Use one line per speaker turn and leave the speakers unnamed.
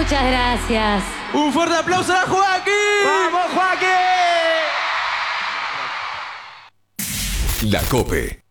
Muchas gracias.
Un fuerte aplauso a Joaquín.
¡Vamos, Joaquín!
La COPE.